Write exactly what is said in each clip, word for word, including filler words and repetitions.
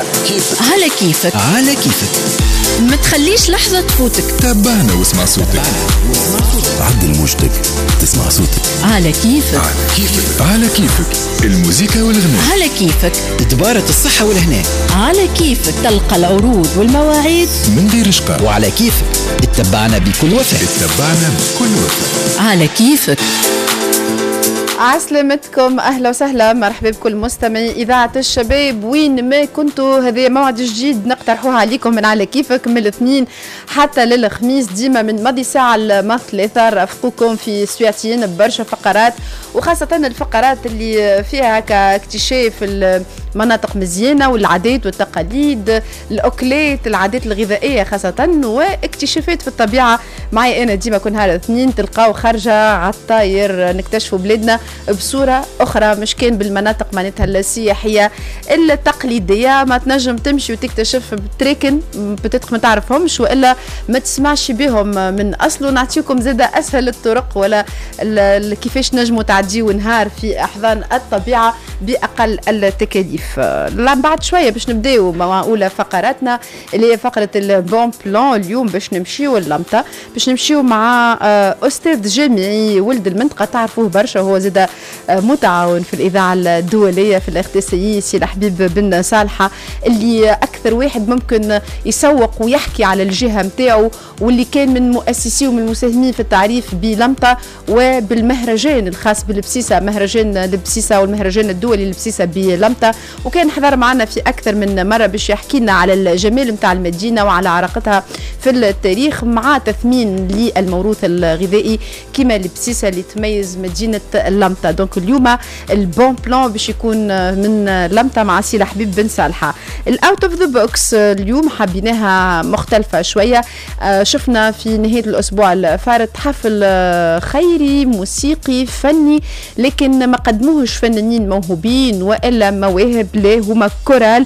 على كيفك. على كيفك على كيفك. ما تخليش لحظة تفوتك. تابعنا واسمع صوتك. عدل موجتك تسمع صوتك. على كيفك. على كيفك. على كيفك. الموسيقى والغناء. على كيفك. تبارة الصحة والهناء. على كيفك. تلقى العروض والمواعيد من غير إشقاء. وعلى كيفك اتبعنا بكل وفاء. اتبعنا بكل وفاء. على كيفك. عسلامتكم، اهلا وسهلا، مرحبا بكل مستمعي اذاعه الشباب وين ما كنتوا. هذا موعد جديد نقترحوه عليكم من على كيفك من الاثنين حتى للخميس، ديما من ماضي ساعه لما ثلاثه. رافقكم في سويعتين ببرشا فقرات، وخاصه الفقرات اللي فيها كاكتشاف المناطق مزيانه والعادات والتقاليد، الاكلات، العادات الغذائيه خاصه، واكتشافات في الطبيعه. معي انا ديما كل نهار الاثنين تلقاو خارجه على الطاير نكتشفوا بلادنا بصورة أخرى، مش كان بالمناطق معناتها السياحية التقليدية. ما تنجم تمشي وتكتشف بتريكن بتدخل ما تعرفهمش وإلا ما تسمعش بهم من أصله. نعطيكم زادة أسهل الطرق ولا كيفاش نجموا تعديوا نهار في أحضان الطبيعة بأقل التكاليف. بعد شوية باش نبداو مع أولى فقراتنا اللي هي فقرة البون بلان. اليوم باش نمشيو اللمطة، باش نمشيو مع أستاذ جامعي ولد المنطقة تعرفوه برشا، هو زاد متعاون في الإذاعة الدولية في الاخ تي سي اي، سي الحبيب بن صالحة، اللي أكثر واحد ممكن يسوق ويحكي على الجهة متاعه، واللي كان من مؤسسي ومن المساهمين في التعريف بلمطة وبالمهرجان الخاص بالبسيسة، مهرجان البسيسة والمهرجان الدولي للبسيسة بلمطة، وكان حضر معنا في أكثر من مرة باش يحكي لنا على الجمال متاع المدينة وعلى علاقتها في التاريخ مع تثمين للموروث الغذائي كما البسيسة اللي تميز مدينة لمطة. دونك اليوم البون بلان باش يكون من لمطة مع سي الحبيب بن صالحة. الاوت اوف ذا بوكس اليوم حبيناها مختلفة شوية. شفنا في نهاية الأسبوع الفارط حفل خيري موسيقي فني، لكن ما قدموهش فنانين موهوبين وإلا مواهب، لا هما كورال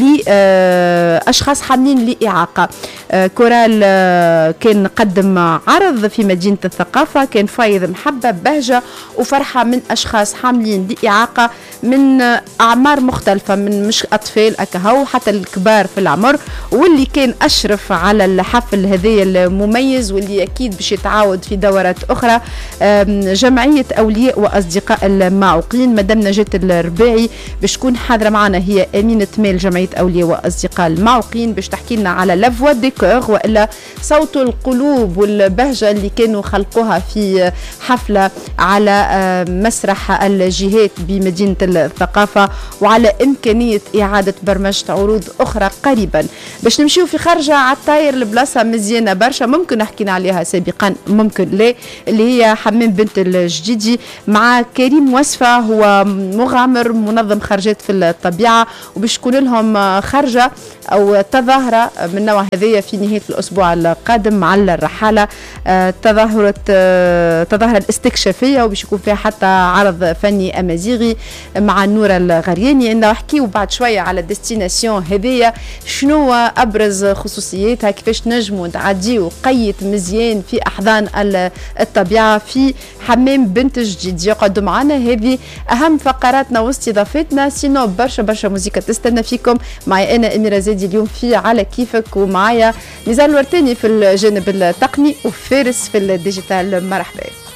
لأشخاص حاملين لإعاقة. كورال كان قدم عرض في مدينة الثقافة، كان فايض محبة بهجة وفرحة من أشخاص حاملين لإعاقة من أعمار مختلفة، من مش أطفال أكهو حتى الكبار في العمر. واللي كان أشرف على الحفل هذه المميز واللي أكيد باش يتعاود في دورات أخرى جمعية أولياء وأصدقاء المعوقين، مدام نجاة الرباعي باش تكون حاضرة معنا، هي أمينة مال جمعية أولياء وأصدقاء المعوقين، باش تحكي لنا على لافوا ديكور وإلا صوت القلوب والبهجة اللي كانوا خلقوها في حفلة على مسرح الجهات بمدينة الثقافة، وعلى إمكانية إعادة برمجة عروض أخرى قريبا. باش نمشيو في خارجة على الطاير لبلاصة مزيانة برشا، ممكن حكينا عليها سابقا ممكن لا، اللي هي حمام بنت الجديدي مع كريم وصفة، هو مغامر منظم خرجات في الطبيعة، وباش تكون لهم خرجة أو تظاهرة من النوع هذية في نهاية الأسبوع القادم على الرحالة، تظاهرة تظاهرة الاستكشافية، وباش يكون فيها حتى عرض فني أمازيغي مع نورة الغرياني. إنه أحكيو بعد شوية على الديستيناسيون هذية، شنو أبرز خصوصياتها، كيفاش نجموا نعديو قيت مزيان في أحضان الطبيعة في حمام بنت الجديد. يقعدوا معنا، هذه أهم فقراتنا واستضافتنا، سينو برشا برشا موسيقى تستنى فيكم. معي أنا أميرة زادي اليوم في على كيفك، ومعايا نزال الورتاني في الجانب التقني وفارس في الديجيتال. مرحبا.